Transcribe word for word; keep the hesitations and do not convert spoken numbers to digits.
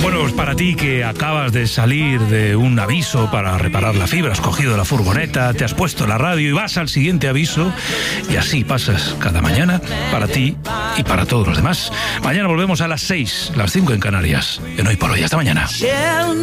Bueno, pues para ti que acabas de salir de un aviso para reparar la fibra, has cogido la furgoneta, te has puesto la radio y vas al siguiente aviso, y así pasas cada mañana para ti y para todos los demás. Mañana volvemos a las seis, las cinco en Canarias, en Hoy por Hoy. Hasta mañana.